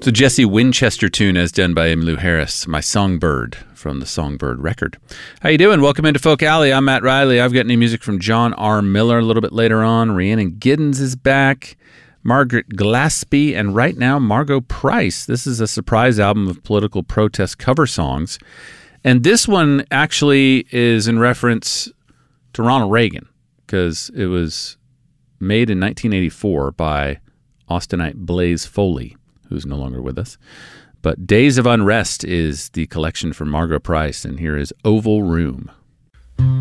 It's a Jesse Winchester tune as done by Emmylou Harris, My Songbird, from the Songbird record. How you doing? Welcome into Folk Alley. I'm Matt Riley. I've got new music from John R. Miller a little bit later on. Rhiannon Giddens is back. Margaret Glaspie, and right now, Margo Price. This is a surprise album of political protest cover songs. And this one actually is in reference to Ronald Reagan, because it was made in 1984 by Austinite Blaze Foley, who's no longer with us. But Days of Unrest is the collection from Margo Price, and here is Oval Room.